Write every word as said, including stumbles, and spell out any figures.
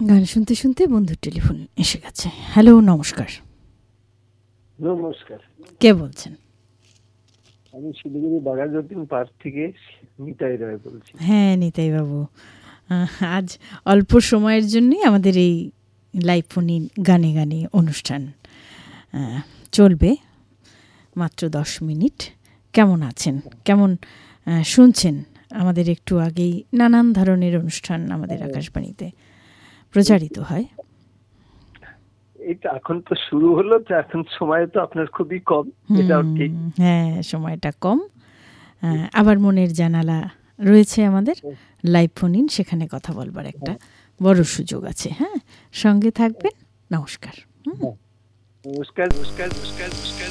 গান শুনতে শুনতে বন্ধুর টেলিফোন এসে গেছে। হ্যালো, নমস্কার। নমস্কার, কে বলছেন? আমি শিলিগুড়ি বাঘাযতীন পার্ক থেকে নিতাই রায় বলছি। হ্যাঁ, নিতাই বাবু, আজ অল্প সময়ের জন্যই আমাদের এই লাইভ ফোনে গানে গানে অনুষ্ঠান চলবে, মাত্র দশ মিনিট। কেমন আছেন? কেমন শুনছেন? আমাদের একটু আগেই নানান ধরনের অনুষ্ঠান আমাদের আকাশবাণীতে প্রচারিত হয়। এইটা এখন তো শুরু হলো, তো এখন সময় তো আপনার খুবই কম, এটাও ঠিক। হ্যাঁ, সময়টা কম। আবার মনের জানালা রয়েছে আমাদের লাইভ ফোন ইন, সেখানে কথা বলবার একটা বড় সুযোগ আছে। হ্যাঁ, সঙ্গে থাকবেন। নমস্কার। নমস্কার নমস্কার নমস্কার নমস্কার।